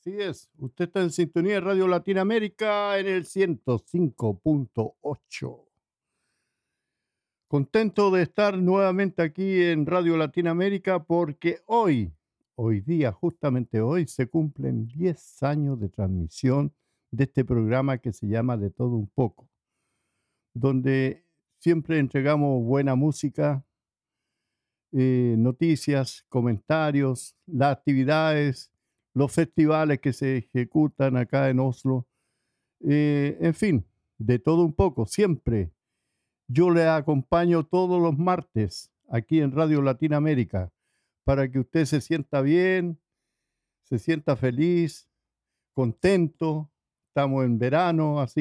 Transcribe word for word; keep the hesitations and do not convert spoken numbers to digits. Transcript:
Así es, usted está en sintonía de Radio Latinoamérica en el ciento cinco punto ocho. Contento de estar nuevamente aquí en Radio Latinoamérica porque hoy, hoy día, justamente hoy, se cumplen diez años de transmisión de este programa que se llama De Todo Un Poco, donde siempre entregamos buena música, eh, noticias, comentarios, las actividades, los festivales que se ejecutan acá en Oslo, eh, en fin, de todo un poco, siempre. Yo le acompaño todos los martes aquí en Radio Latinoamérica para que usted se sienta bien, se sienta feliz, contento. Estamos en verano, así